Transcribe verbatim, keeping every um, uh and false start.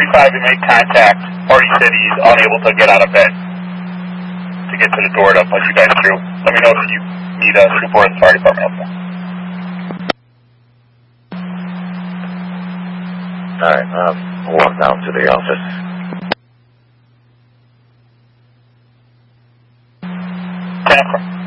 thirty-five to make contact. Party said he's unable to get out of bed to get to the door to put you guys through. Let me know if you need a support in the fire department up there. Alright, um, I'll walk down to the office. Jennifer.